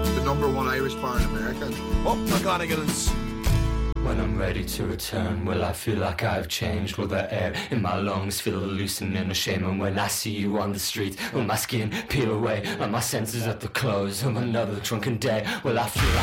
the number one Irish-born American. Oh, McGonagall's. When I'm ready to return, will I feel like I've changed? Will the air in my lungs feel the loosening of shame? And when I see you on the street, will my skin peel away? Are my senses at the close of another drunken day? Will I feel like